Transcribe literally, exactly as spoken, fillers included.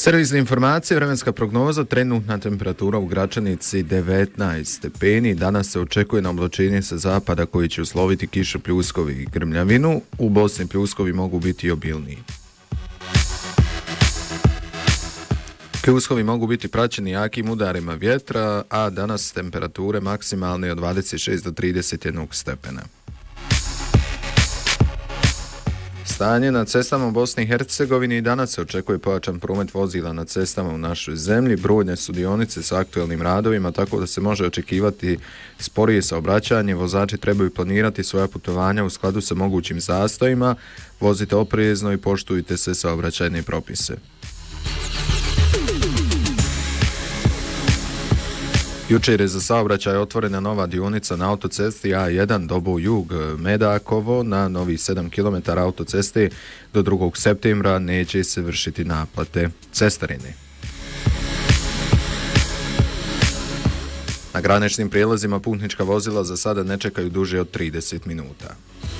Servisne informacije, vremenska prognoza, trenutna temperatura u Gračanici devetnaest stepeni. Danas se očekuje na oblačenje sa zapada koji će usloviti kiše, pljuskovi i grmljavinu. U Bosni pljuskovi mogu biti i obilniji. Pljuskovi mogu biti praćeni jakim udarima vjetra, a danas temperature maksimalne od dvadeset šest do trideset jedan stepena. Stanje na cestama u Bosni i Hercegovini. Danas se očekuje pojačan promet vozila na cestama u našoj zemlji, brojne su dionice sa aktuelnim radovima, tako da se može očekivati sporije saobraćanje. Vozači trebaju planirati svoja putovanja u skladu sa mogućim zastojima, vozite oprezno i poštujte sve saobraćajne propise. Jučer je za saobraćaj otvorena nova dionica na autocesti A jedan Doboj-Jug Medakovo. Na novih sedam kilometara autoceste do drugog septembra neće se vršiti naplate cestarine. Na graničnim prijelazima putnička vozila za sada ne čekaju duže od trideset minuta.